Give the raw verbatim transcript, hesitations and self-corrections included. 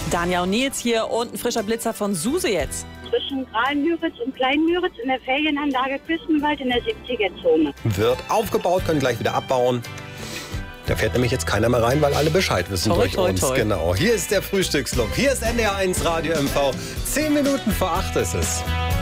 Danja und Nils hier und ein frischer Blitzer von Suse jetzt. Zwischen Graal-Müritz und Klein-Müritz in der Ferienanlage Küstenwald in der siebziger-Zone. Wird aufgebaut, können gleich wieder abbauen. Da fährt nämlich jetzt keiner mehr rein, weil alle Bescheid wissen Toi, durch toi, uns. toi. Genau. Hier ist der Frühstückslook. Hier ist N D R eins Radio M V. Zehn Minuten vor acht ist es.